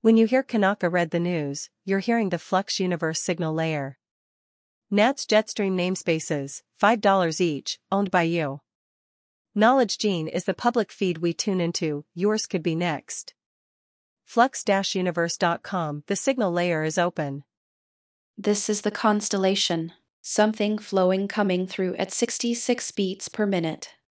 When you hear Kanaka read the news, you're hearing the Flux Universe signal layer. NAT's Jetstream namespaces, $5 each, owned by you. Knowledge Gene is the public feed we tune into, yours could be next. Flux-universe.com, the signal layer is open. This is the constellation. Something flowing coming through at 66 beats per minute.